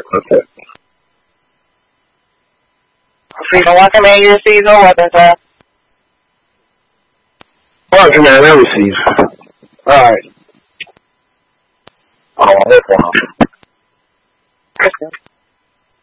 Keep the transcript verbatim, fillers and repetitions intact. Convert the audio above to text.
Okay. Freedom one command, you receive no weapons, sir. One command, I receive. Alright. Oh, that's one.